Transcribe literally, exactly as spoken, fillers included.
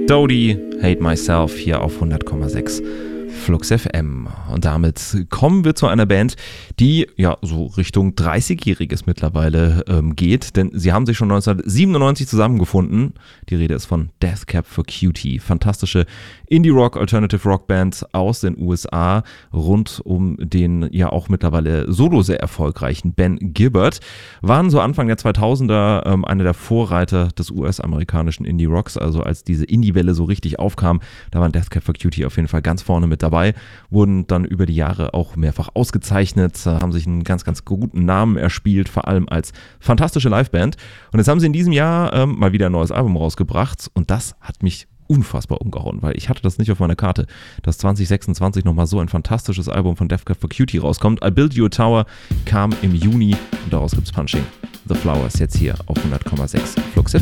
Dodie, Hate Myself hier auf hundert Komma sechs Flux F M. Und damit kommen wir zu einer Band, die ja so Richtung dreißigjähriges mittlerweile ähm, geht, denn sie haben sich schon neunzehnhundertsiebenundneunzig zusammengefunden. Die Rede ist von Death Cab for Cutie. Fantastische Indie-Rock, Alternative-Rock-Band aus den U S A rund um den ja auch mittlerweile solo sehr erfolgreichen Ben Gibbard. Waren so Anfang der zweitausender ähm, einer der Vorreiter des U S-amerikanischen Indie-Rocks, also als diese Indie-Welle so richtig aufkam, da waren Death Cab for Cutie auf jeden Fall ganz vorne mit dabei, wurden dann über die Jahre auch mehrfach ausgezeichnet, haben sich einen ganz, ganz guten Namen erspielt, vor allem als fantastische Liveband. Und jetzt haben sie in diesem Jahr ähm, mal wieder ein neues Album rausgebracht und das hat mich unfassbar umgehauen, weil ich hatte das nicht auf meiner Karte, dass zwanzig sechsundzwanzig nochmal so ein fantastisches Album von Death Cab for Cutie rauskommt. I Build You a Tower kam im Juni und daraus gibt's Punching the Flowers jetzt hier auf hundert Komma sechs Flux F M.